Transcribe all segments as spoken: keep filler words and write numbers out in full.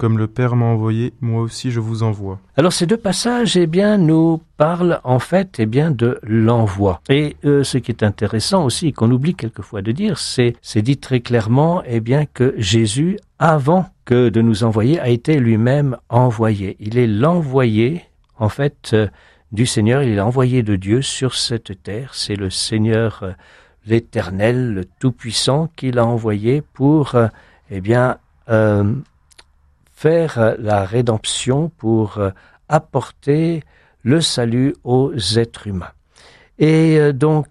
Comme le Père m'a envoyé, moi aussi je vous envoie. Alors ces deux passages, eh bien, nous parlent en fait, eh bien, de l'envoi. Et euh, ce qui est intéressant aussi, qu'on oublie quelquefois de dire, c'est, c'est dit très clairement, eh bien, que Jésus, avant que de nous envoyer, a été lui-même envoyé. Il est l'envoyé, en fait, euh, du Seigneur. Il est l'envoyé de Dieu sur cette terre. C'est le Seigneur, euh, l'Éternel, le Tout-Puissant, qui l'a envoyé pour, euh, eh bien, euh, faire la rédemption, pour apporter le salut aux êtres humains. Et donc,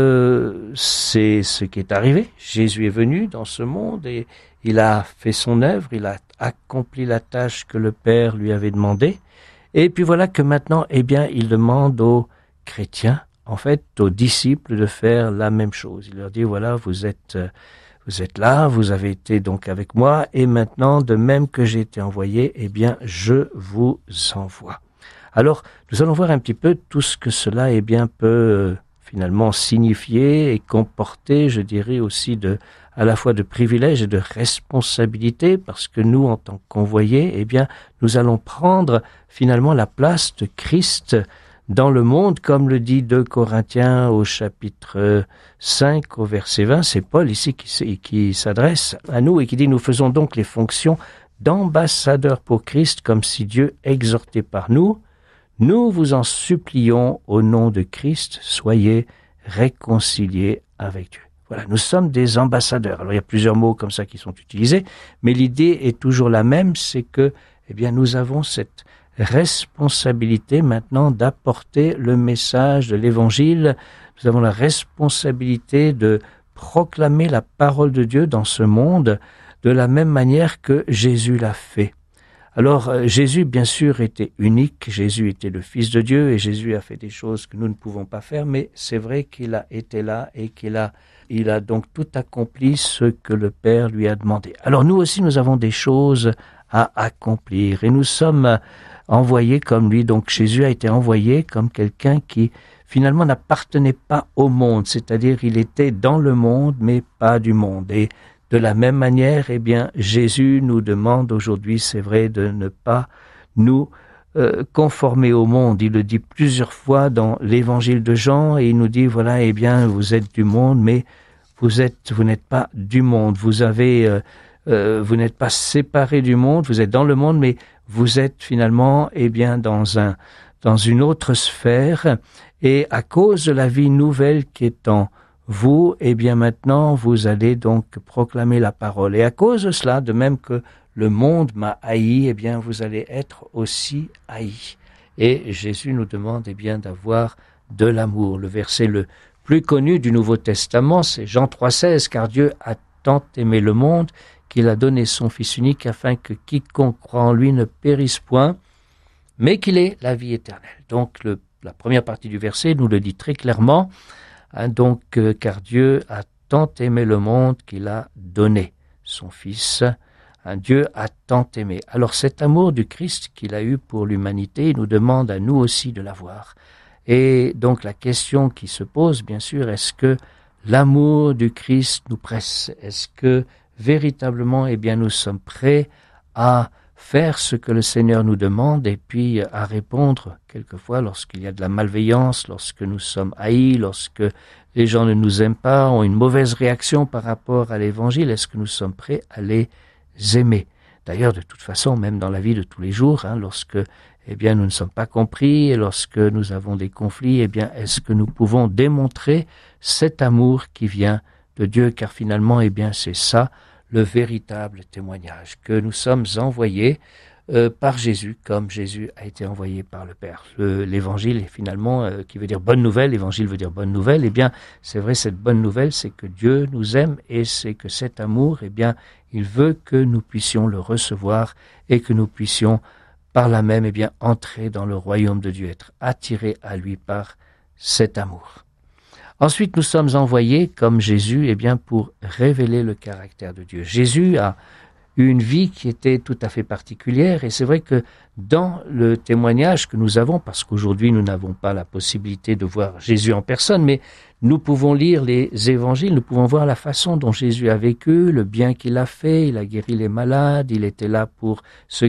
euh, c'est ce qui est arrivé. Jésus est venu dans ce monde et il a fait son œuvre, il a accompli la tâche que le Père lui avait demandée. Et puis voilà que maintenant, eh bien, il demande aux chrétiens, en fait, aux disciples, de faire la même chose. Il leur dit, voilà, vous êtes... Vous êtes là, vous avez été donc avec moi, et maintenant, de même que j'ai été envoyé, eh bien, je vous envoie. Alors, nous allons voir un petit peu tout ce que cela, eh bien, peut euh, finalement signifier et comporter, je dirais aussi de, à la fois de privilèges et de responsabilités, parce que nous, en tant qu'envoyés, eh bien, nous allons prendre finalement la place de Christ dans le monde, comme le dit deux Corinthiens au chapitre cinq, au verset vingt, c'est Paul ici qui, qui s'adresse à nous et qui dit « Nous faisons donc les fonctions d'ambassadeurs pour Christ, comme si Dieu exhortait par nous. Nous vous en supplions au nom de Christ, soyez réconciliés avec Dieu. » Voilà, nous sommes des ambassadeurs. Alors il y a plusieurs mots comme ça qui sont utilisés, mais l'idée est toujours la même, c'est que, eh bien, nous avons cette responsabilité maintenant d'apporter le message de l'Évangile. Nous avons la responsabilité de proclamer la parole de Dieu dans ce monde de la même manière que Jésus l'a fait. Alors Jésus, bien sûr, était unique, Jésus était le Fils de Dieu et Jésus a fait des choses que nous ne pouvons pas faire, mais c'est vrai qu'il a été là et qu'il a, il a donc tout accompli ce que le Père lui a demandé. Alors nous aussi, nous avons des choses à accomplir et nous sommes envoyé comme lui. Donc Jésus a été envoyé comme quelqu'un qui finalement n'appartenait pas au monde, c'est-à-dire il était dans le monde mais pas du monde. Et de la même manière, eh bien Jésus nous demande aujourd'hui, c'est vrai, de ne pas nous euh, conformer au monde. Il le dit plusieurs fois dans l'évangile de Jean et il nous dit voilà, eh bien vous êtes du monde mais vous êtes, vous n'êtes pas du monde. Vous avez, euh, euh, vous n'êtes pas séparés du monde. Vous êtes dans le monde mais vous êtes finalement, eh bien, dans un, dans une autre sphère, et à cause de la vie nouvelle qui est en vous, eh bien, maintenant, vous allez donc proclamer la parole. Et à cause de cela, de même que le monde m'a haï, eh bien, vous allez être aussi haïs. Et Jésus nous demande, eh bien, d'avoir de l'amour. Le verset le plus connu du Nouveau Testament, c'est Jean trois seize, car Dieu a tant aimé le monde qu'il a donné son Fils unique afin que quiconque croit en lui ne périsse point, mais qu'il ait la vie éternelle. Donc le, la première partie du verset nous le dit très clairement, hein, donc euh, car Dieu a tant aimé le monde qu'il a donné son Fils. Hein, Dieu a tant aimé. Alors cet amour du Christ qu'il a eu pour l'humanité, il nous demande à nous aussi de l'avoir. Et donc la question qui se pose, bien sûr, est-ce que l'amour du Christ nous presse? Est-ce que véritablement, eh bien, nous sommes prêts à faire ce que le Seigneur nous demande et puis à répondre quelquefois lorsqu'il y a de la malveillance, lorsque nous sommes haïs, lorsque les gens ne nous aiment pas, ont une mauvaise réaction par rapport à l'Évangile, est-ce que nous sommes prêts à les aimer? D'ailleurs, de toute façon, même dans la vie de tous les jours, hein, lorsque eh bien, nous ne sommes pas compris et lorsque nous avons des conflits, eh bien, est-ce que nous pouvons démontrer cet amour qui vient de Dieu? Car finalement, eh bien, c'est ça le véritable témoignage, que nous sommes envoyés euh, par Jésus, comme Jésus a été envoyé par le Père. Le, l'évangile est finalement, euh, qui veut dire bonne nouvelle, l'évangile veut dire bonne nouvelle, eh bien, c'est vrai, cette bonne nouvelle, c'est que Dieu nous aime et c'est que cet amour, eh bien, il veut que nous puissions le recevoir et que nous puissions, par là même, eh bien, entrer dans le royaume de Dieu, être attirés à lui par cet amour. Ensuite, nous sommes envoyés, comme Jésus, eh bien, pour révéler le caractère de Dieu. Jésus a une vie qui était tout à fait particulière. Et c'est vrai que dans le témoignage que nous avons, parce qu'aujourd'hui nous n'avons pas la possibilité de voir Jésus en personne, mais nous pouvons lire les évangiles, nous pouvons voir la façon dont Jésus a vécu, le bien qu'il a fait, il a guéri les malades, il était là pour ceux